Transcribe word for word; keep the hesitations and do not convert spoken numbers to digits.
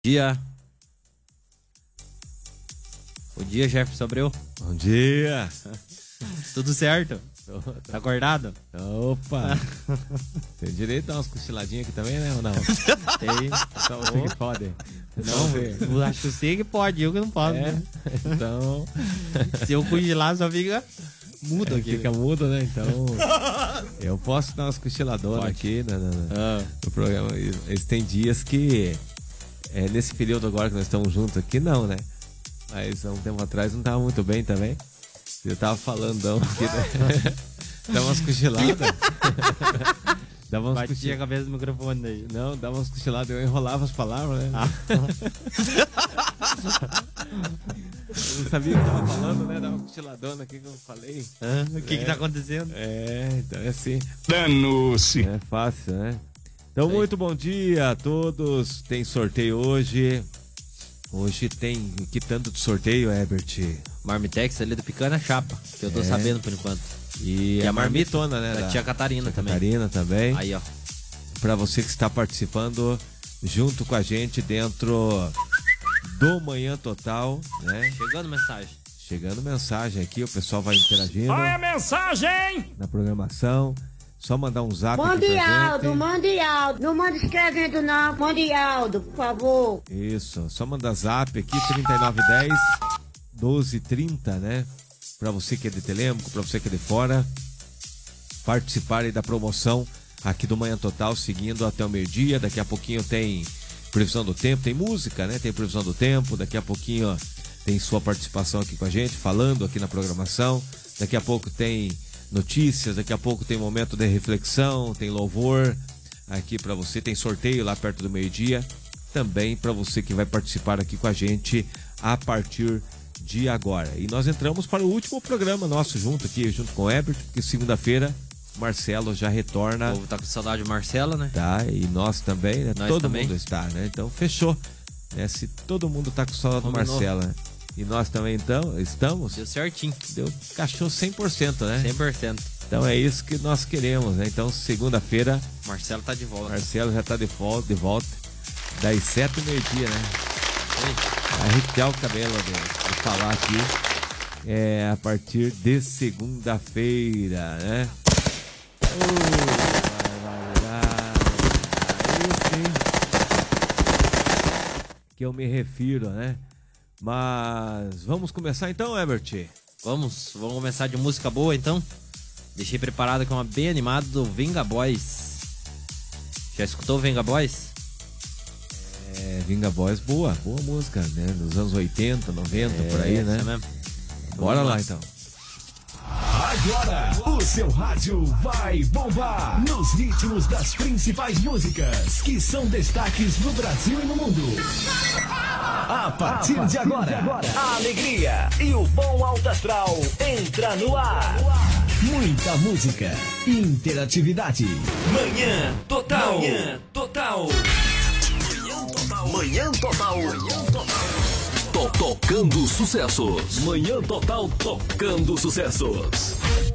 Dia. Bom dia, Jefferson Abreu. Bom dia. Tudo certo? Tá acordado? Opa. Tem direito a dar umas cochiladinhas aqui também, né? Ou não? Tem. Só você que pode. Não, eu acho que você que pode, eu que não posso. É. Né? Então. Se eu cochilar, só fica mudo aqui. Fica mudo, né? Então. Eu posso dar umas cochiladoras aqui no, no, Ah. no programa. Eles têm dias que. É, nesse período agora que nós estamos juntos aqui, não, né? Mas há um tempo atrás não tava muito bem também. Eu tava falando aqui, né? Dava umas cochiladas. Dava umas Batia cochiladas. a cabeça do microfone aí. Não, dava umas cochiladas, eu enrolava as palavras, né? Ah. Eu não sabia o que tava falando, né? Dava uma cochiladona aqui que eu falei. Ah, o que É. que tá acontecendo? É, então é assim. Danou-se. É fácil, né? Então, Sim. muito bom dia a todos. Tem sorteio hoje. Hoje tem. Que tanto de sorteio, Herbert? Marmitex ali do Picana Chapa, que eu tô É. sabendo por enquanto. E, E a a marmita marmitona, né? Da tia Catarina tia também. Catarina também. Aí, ó. Para você que está participando junto com a gente dentro do Manhã Total, né? Chegando mensagem. Chegando mensagem aqui, o pessoal vai interagindo Olha a mensagem! na programação. Só mandar um zap aqui Mande pra Aldo, gente. mande Aldo. Não manda escrevendo não, mande Aldo, por favor. Isso, só mandar zap aqui, trinta e nove dez, doze trinta, né? Pra você que é de Telêmaco, pra você que é de fora, participar aí da promoção aqui do Manhã Total, seguindo até o meio-dia. Daqui a pouquinho tem previsão do tempo, tem música, né? Tem previsão do tempo. Daqui a pouquinho ó, tem sua participação aqui com a gente, falando aqui na programação. Daqui a pouco tem notícias, daqui a pouco tem momento de reflexão, tem louvor aqui pra você, tem sorteio lá perto do meio-dia. Também para você que vai participar aqui com a gente a partir de agora. E nós entramos para o último programa nosso junto aqui, junto com o Herbert, porque segunda-feira Marcelo já O retorna, povo tá com saudade de Marcela, né? tá? E nós também, né? Nós Todo também. mundo está, né? Então fechou, né? Se todo mundo tá com saudade do Combinou. Marcelo, né? E nós também então estamos, Deu certinho. deu cachorro cem por cento, né? cem por cento. Então é isso que nós queremos, né? Então segunda-feira Marcelo tá de volta. Marcelo já tá de volta, de volta das sete do meio-dia, né? Oi. Arrepiar o cabelo de, de falar aqui é a partir de segunda-feira, né? Oh, aí sim que eu me refiro, né? Mas vamos começar então, Herbert? Vamos, vamos começar de música boa então. Deixei preparado com uma bem animada do Venga Boys. Já escutou o Venga Boys? É, Vinga Boys, boa, boa música, né? Dos anos oitenta, noventa, por aí, né? Essa mesmo. Bora Vamos lá lá. então. Agora o seu rádio vai bombar nos ritmos das principais músicas que são destaques no Brasil e no mundo. A partir de agora, a alegria e o bom alto astral entra no ar. Muita música, interatividade. Manhã Total. Manhã Total. Manhã Total. Manhã Total. To- Tocando sucessos. Manhã Total tocando sucessos.